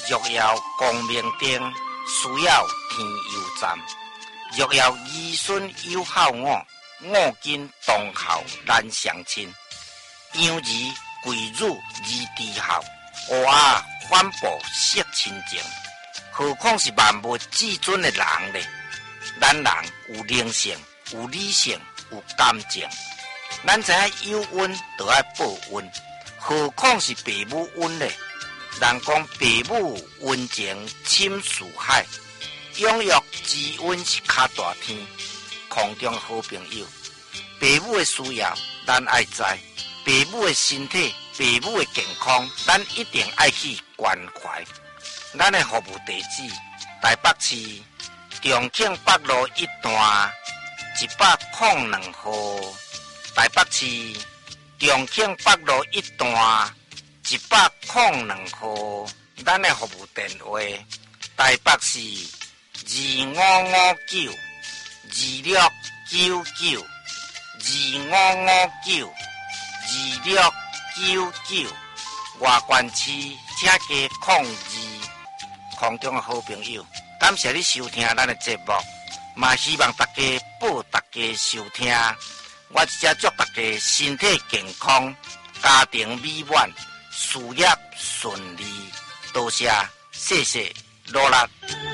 若要光明灯，需要天油站。若要儿孙有孝我，我今当孝难相亲。养儿贵辱而低孝，学啊反哺惜亲情。何况是万物至尊的人呢？咱人有灵性，有理性，有感情。咱知影有恩就要报恩，何况是父母恩呢？人讲父母恩情深似海，养育之恩是较大天。空中好朋友，父母的需要咱爱知，父母的身体、父母的健康，咱一定爱去关怀。咱的服务地址：台北市重庆北路1段102號。台北市重庆北路1段102號。咱的服務電話：台北市25592699 25592699。外县市請加02。空中的好朋友，感謝你收聽咱的節目，嘛希望大家報大家收聽。我只祝大家身體健康，家庭美滿，事業順利。多謝，謝謝，努力。